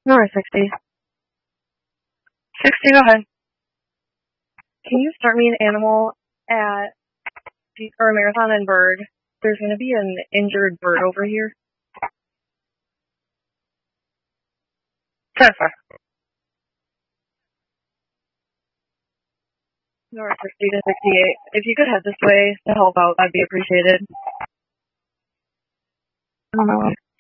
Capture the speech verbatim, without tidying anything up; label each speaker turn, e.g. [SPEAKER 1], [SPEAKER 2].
[SPEAKER 1] North sixty. sixty, go ahead. Can you start me an animal at, or a marathon and bird? There's going to be an injured bird over here. Transfer. North sixty to sixty-eight. If you could head this way to help out, that'd be appreciated. I don't know.